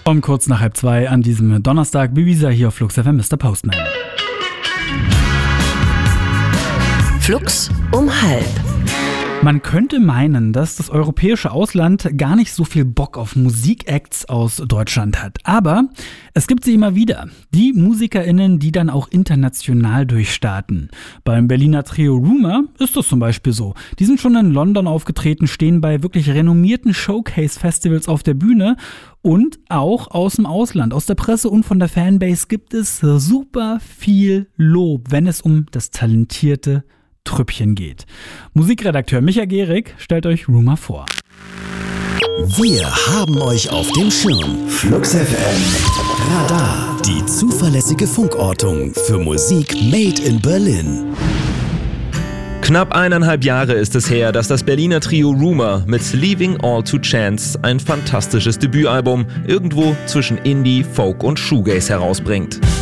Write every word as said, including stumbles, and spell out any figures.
Um kurz nach halb zwei an diesem Donnerstag, Bibisa hier auf Flux F M, Mister Postman. Flux um halb. Man könnte meinen, dass das europäische Ausland gar nicht so viel Bock auf Musikacts aus Deutschland hat. Aber es gibt sie immer wieder. Die MusikerInnen, die dann auch international durchstarten. Beim Berliner Trio Rumour ist das zum Beispiel so. Die sind schon in London aufgetreten, stehen bei wirklich renommierten Showcase-Festivals auf der Bühne. Und auch aus dem Ausland, aus der Presse und von der Fanbase gibt es super viel Lob, wenn es um das talentierte Trüppchen geht. Musikredakteur Micha Gehrig stellt euch Rumour vor. Wir haben euch auf dem Schirm. Flux F M Radar. Die zuverlässige Funkortung für Musik made in Berlin. Knapp eineinhalb Jahre ist es her, dass das Berliner Trio Rumour mit Leaving All to Chance ein fantastisches Debütalbum irgendwo zwischen Indie, Folk und Shoegaze herausbringt.